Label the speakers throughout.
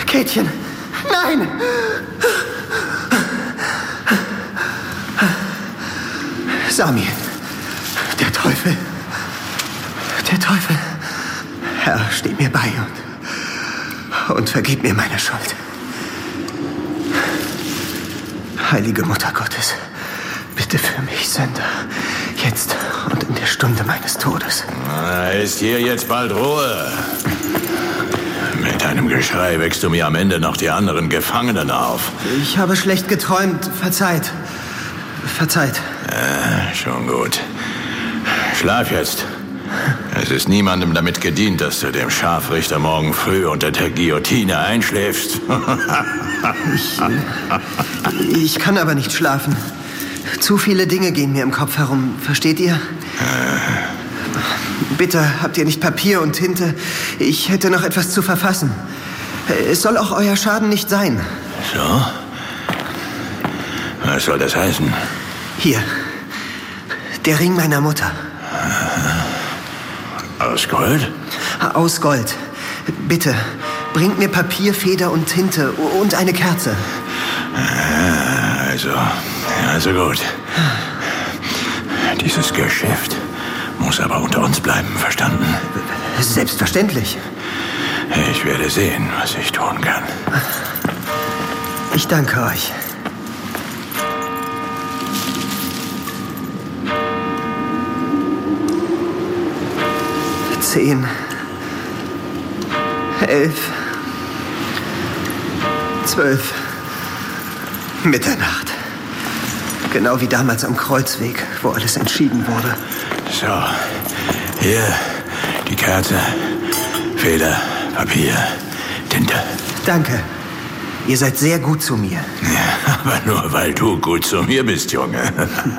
Speaker 1: Käthchen, nein! Sami, der Teufel. Der Teufel. Herr, steh mir bei und vergib mir meine Schuld. Heilige Mutter Gottes, bitte für mich, Sünder, jetzt und in der Stunde meines Todes.
Speaker 2: Ist hier jetzt bald Ruhe? Mit deinem Geschrei wächst du mir am Ende noch die anderen Gefangenen auf.
Speaker 1: Ich habe schlecht geträumt. Verzeiht. Verzeiht.
Speaker 2: Schon gut. Schlaf jetzt. Es ist niemandem damit gedient, dass du dem Scharfrichter morgen früh unter der Guillotine einschläfst.
Speaker 1: Ich kann aber nicht schlafen. Zu viele Dinge gehen mir im Kopf herum. Versteht ihr? Bitte, habt ihr nicht Papier und Tinte? Ich hätte noch etwas zu verfassen. Es soll auch euer Schaden nicht sein.
Speaker 2: So? Was soll das heißen?
Speaker 1: Hier. Der Ring meiner Mutter.
Speaker 2: Aus Gold?
Speaker 1: Aus Gold. Bitte, bringt mir Papier, Feder und Tinte und eine Kerze.
Speaker 2: Also gut. Dieses Geschäft muss aber unter uns bleiben, verstanden?
Speaker 1: Selbstverständlich.
Speaker 2: Ich werde sehen, was ich tun kann.
Speaker 1: Ich danke euch. Zehn, 11, 12, Mitternacht. Genau wie damals am Kreuzweg, wo alles entschieden wurde.
Speaker 2: So, hier die Kerze, Feder, Papier, Tinte.
Speaker 1: Danke. Ihr seid sehr gut zu mir.
Speaker 2: Ja, aber nur weil du gut zu mir bist, Junge.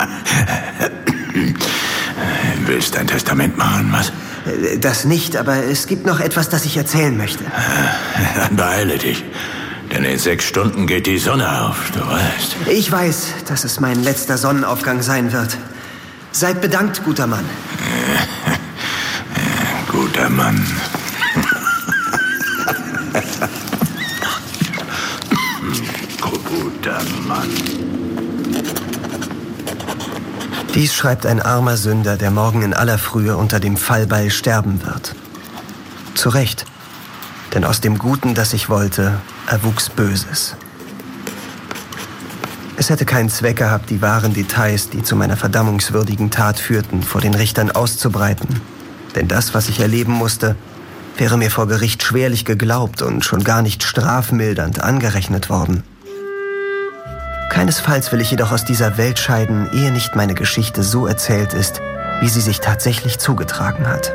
Speaker 2: Willst ein Testament machen, was?
Speaker 1: Das nicht, aber es gibt noch etwas, das ich erzählen möchte.
Speaker 2: Dann beeile dich. Denn in 6 Stunden geht die Sonne auf, du weißt.
Speaker 1: Ich weiß, dass es mein letzter Sonnenaufgang sein wird. Seid bedankt, guter Mann.
Speaker 2: Guter Mann. Guter Mann.
Speaker 1: Dies schreibt ein armer Sünder, der morgen in aller Frühe unter dem Fallbeil sterben wird. Zu Recht, denn aus dem Guten, das ich wollte, erwuchs Böses. Es hätte keinen Zweck gehabt, die wahren Details, die zu meiner verdammungswürdigen Tat führten, vor den Richtern auszubreiten. Denn das, was ich erleben musste, wäre mir vor Gericht schwerlich geglaubt und schon gar nicht strafmildernd angerechnet worden. Keinesfalls will ich jedoch aus dieser Welt scheiden, ehe nicht meine Geschichte so erzählt ist, wie sie sich tatsächlich zugetragen hat.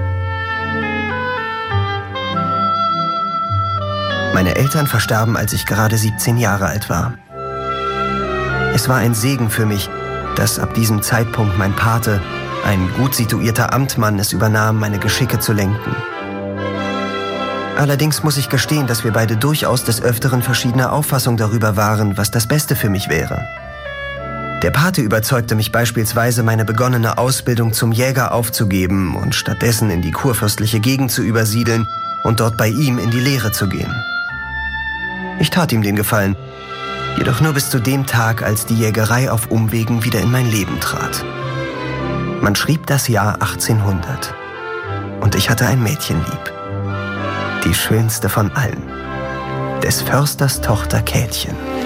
Speaker 1: Meine Eltern verstarben, als ich gerade 17 Jahre alt war. Es war ein Segen für mich, dass ab diesem Zeitpunkt mein Pate, ein gut situierter Amtmann, es übernahm, meine Geschicke zu lenken. Allerdings muss ich gestehen, dass wir beide durchaus des Öfteren verschiedener Auffassung darüber waren, was das Beste für mich wäre. Der Pate überzeugte mich beispielsweise, meine begonnene Ausbildung zum Jäger aufzugeben und stattdessen in die kurfürstliche Gegend zu übersiedeln und dort bei ihm in die Lehre zu gehen. Ich tat ihm den Gefallen, jedoch nur bis zu dem Tag, als die Jägerei auf Umwegen wieder in mein Leben trat. Man schrieb das Jahr 1800 und ich hatte ein Mädchen lieb. Die schönste von allen, des Försters Tochter Käthchen.